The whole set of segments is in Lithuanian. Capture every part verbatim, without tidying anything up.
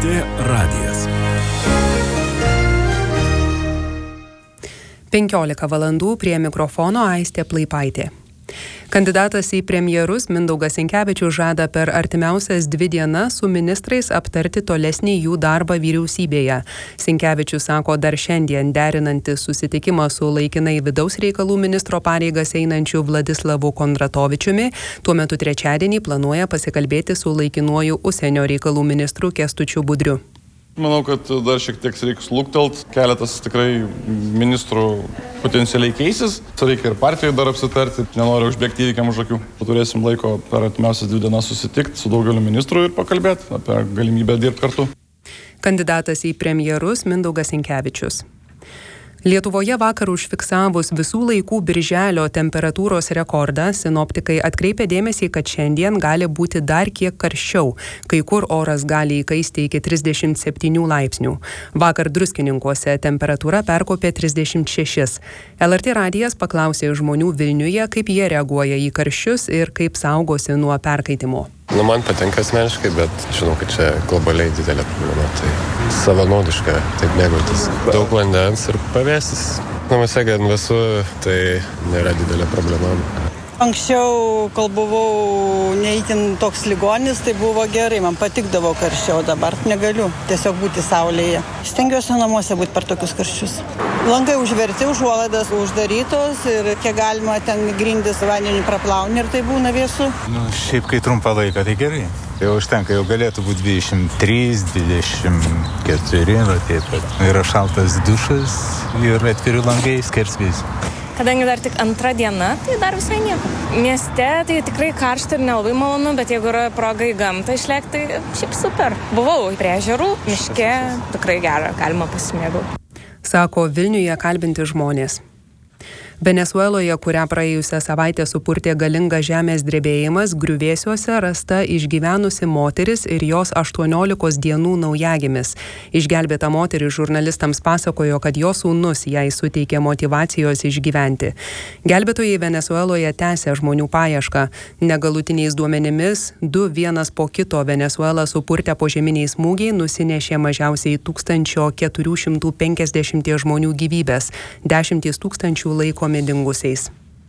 Lrt radijas. penkiolika valandų prie mikrofono Aistė Plaipaitė. Kandidatas į premjerus Mindaugas Sinkevičius žada per artimiausias dvi dienas su ministrais aptarti tolesnį jų darbą vyriausybėje. Sinkevičius sako dar šiandien derinantis susitikimą su laikinai vidaus reikalų ministro pareigas einančiu Vladislavu Kondratovičiumi. Tuo metu trečiadienį planuoja pasikalbėti su laikinuoju užsienio reikalų ministru Kęstučiu Budriu. Manau, kad dar šiek tiek reiks luktelt, keletas tikrai ministrų potencialiai keisis, reikia ir partijoje dar apsitarti, nenoriu užbėgti įvykiam už akių. Turėsim laiko per artimiausias dvi dienas susitikti su daugeliu ministrų ir pakalbėti apie galimybę dirbti kartu. Kandidatas į premjerus Mindaugas Sinkevičius. Lietuvoje vakar užfiksavus visų laikų birželio temperatūros rekordą, sinoptikai atkreipė dėmesį, kad šiandien gali būti dar kiek karščiau, kai kur oras gali įkaisti iki trisdešimt septynių laipsnių. Vakar Druskininkuose temperatūra perkopė trisdešimt šešis. L R T radijas paklausė žmonių Vilniuje, kaip jie reaguoja į karščius ir kaip saugosi nuo perkaitimo. Nu, man patinka asmeniškai, bet žinau, kad čia globaliai didelė problema, tai savanaudiška taip mėgautis. Daug vandens ir pavėsis. Namuose gan vėsu, tai nėra didelė problema. Anksčiau, kol buvau neįtin toks ligonis, tai buvo gerai, man patikdavo karščiau, dabar negaliu tiesiog būti saulėje. Stengiuosi namuose būti per tokius karščius. Langai užverti, užuolaidas uždarytos ir kiek galima ten grindis vandenį praplauni ir tai būna vėsu. Nu, šiaip kai trumpą laiką, tai gerai. Jau užtenka, jau galėtų būti dvidešimt trys, dvidešimt keturi, va taip pat. Yra šaltas dušas ir atviri langai skersvės. Kadangi dar tik antra diena, tai dar visai nieko. Mieste tai tikrai karšta ir nelabai malonu, bet jeigu yra proga į gamtą išlėkti, tai šiaip super. Buvau prie ežerų, miške, tikrai gera, galima pasimėgauti. Sako Vilniuje kalbinti žmonės. Venesueloje, kurią praėjusią savaitę supurtė galingas žemės drebėjimas, griuvėsiuose rasta išgyvenusi moteris ir jos aštuoniolikos dienų naujagimis. Išgelbėta moteris žurnalistams pasakojo, kad jos sūnus jai suteikė motyvacijos išgyventi. Gelbėtojai Venesueloje tęsia žmonių paiešką. Negalutiniais duomenimis, du vienas po kito Venesuelą supurtę požeminiai smūgiai nusinešė mažiausiai tūkstančio keturių šimtų penkiasdešimties žmonių gyvybės, dešimtys tūkstančių laikomi dingusiais.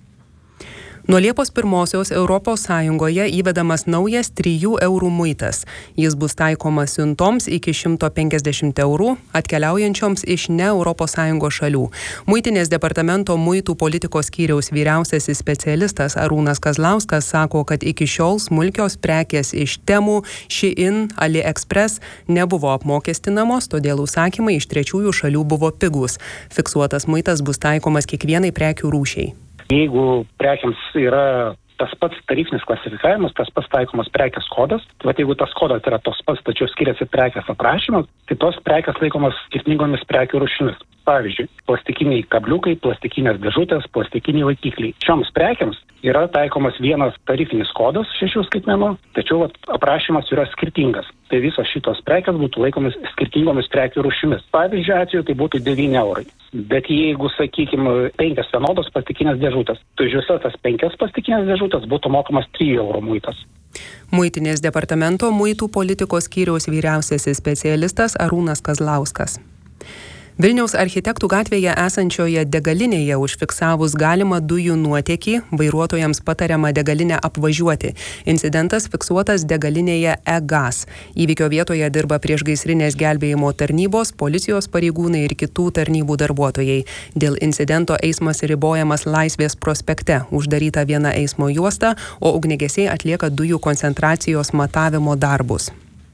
Nuo Liepos pirmosios Europos Sąjungoje įvedamas naujas trijų eurų muitas. Jis bus taikomas siuntoms iki šimto penkiasdešimt eurų, atkeliaujančioms iš ne Europos Sąjungos šalių. Muitinės departamento muitų politikos skyriaus vyriausiasis specialistas Arūnas Kazlauskas sako, kad iki šiol smulkios prekės iš Temu, Shein, AliExpress nebuvo apmokestinamos, todėl užsakymai iš trečiųjų šalių buvo pigus. Fiksuotas muitas bus taikomas kiekvienai prekių rūšiai. Jeigu prekiams yra tas pats tarifinis klasifikavimas, tas pats taikomas prekės kodas, tai jeigu tas kodas yra tos pats, tačiau skiriasi prekės aprašymas, tai tos prekės laikomas skirtingomis prekių rūšimis. Pavyzdžiui, plastikiniai kabliukai, plastikinės dėžutės, plastikiniai laikikliai. Šioms prekiams yra taikomas vienas tarifinis kodas šešių skaitmenų, tačiau aprašymas yra skirtingas. Tai visos šitos prekės būtų laikomis skirtingomis prekių rūšimis. Pavyzdžiui, atveju tai būtų devyni eurai. Bet jeigu, sakykime, penkias vienodos plastikinės dėžutės, tai už visas tas penkias plastikinės dėžutės būtų mokamas trijų eurų muitas. Muitinės departamento muitų politikos skyriaus vyriausiasis specialistas Arūnas Kazlauskas. Vilniaus architektų gatvėje esančioje degalinėje užfiksavus galimą dujų nuotėkį, vairuotojams patariama degalinę apvažiuoti. Incidentas fiksuotas degalinėje E-Gas. Įvykio vietoje dirba priešgaisrinės gelbėjimo tarnybos, policijos pareigūnai ir kitų tarnybų darbuotojai. Dėl incidento eismas ribojamas Laisvės prospekte, uždaryta viena eismo juosta, o ugniagesiai atlieka dujų koncentracijos matavimo darbus.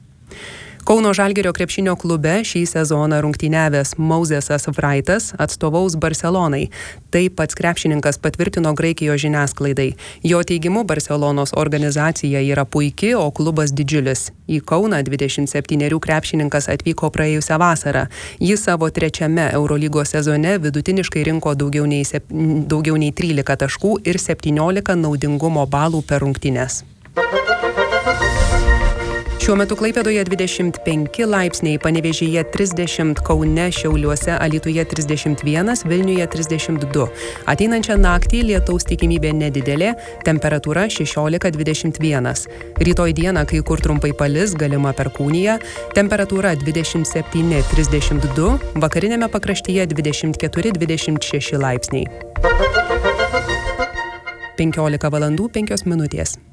Kauno Žalgirio krepšinio klube šį sezoną rungtyniavęs Mauzesas Vraitas atstovaus Barselonai. Tai pats krepšininkas patvirtino Graikijos žiniasklaidai. Jo teigimu, Barselonos organizacija yra puiki, o klubas didžiulis. Į Kauną dvidešimt septynerių krepšininkas atvyko praėjusią vasarą. Jis savo trečiame Eurolygos sezone vidutiniškai rinko daugiau nei, sep... daugiau nei trylika taškų ir septyniolika naudingumo balų per rungtynes. Šiuo metu Klaipėdoje dvidešimt penki laipsniai, Panevėžyje trisdešimt, Kaune, Šiauliuose, Alytuje trisdešimt vienas, Vilniuje trisdešimt du. Ateinančią naktį lietaus tikimybė nedidelė, temperatūra šešiolika dvidešimt vienas. Rytoj dieną kai kur trumpai palis, galima perkūnija, temperatūra dvidešimt septyni trisdešimt du, vakarinėme pakraštyje dvidešimt keturi dvidešimt šeši laipsniai. penkiolika valandų penkios minutės.